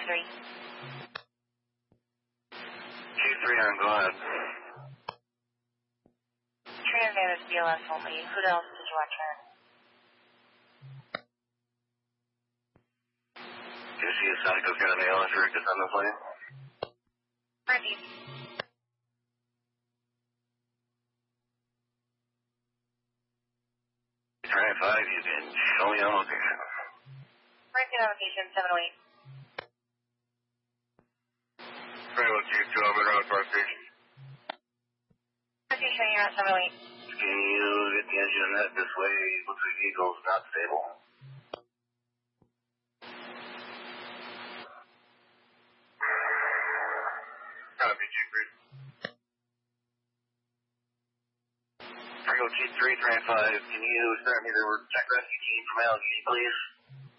G3 on, go ahead. Trinidad is BLS only. Who else did you want to turn? Do you see a Seneca's got an ALS reactus on this lane? Ready. Try 5, you can show me on location. Ready on location, 708. Bravo G2, I'm in route for our station. Station, you're at 708. Can you get the engine in that this way? Looks like the vehicle's not stable. Copy, G3. Tango G3, try 5. Can you start me the check rescue team from LG, please?